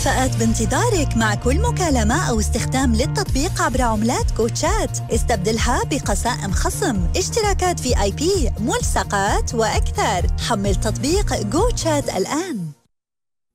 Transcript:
ومكافآت بانتظارك مع كل مكالمة أو استخدام للتطبيق عبر عملات كوتشات. استبدلها بقسائم خصم، اشتراكات VIP، ملصقات وأكثر. حمل تطبيق GoChat الآن.